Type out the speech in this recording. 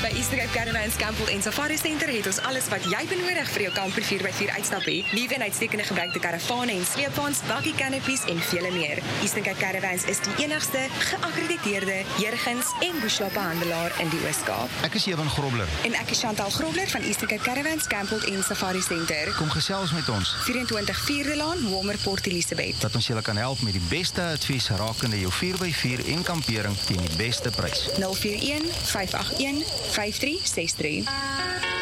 By Eastern Cape Caravans Campbell en Safari Center het ons alles wat jy benodig vir jou kamper 4x4 uitstap hê. Nuwe en uitstekende gebruikte karavane en sleepwaens, bakkie canopies en vele meer. Eastern Cape Caravans is die enigste geakkrediteerde Jurgens en Bushwappe handelaar in die Oos-Kaap. Ek is Ewan Grobler. En ek is Chantal Grobler van Eastern Cape Caravans Campbell en Safari Center. Kom gesels met ons. 24 Vierde Laan, Walmer Port Elizabeth. Dat ons julle kan help met die beste advies rakende jou 4x4 en kampering teen die beste prys. 041 581 5363.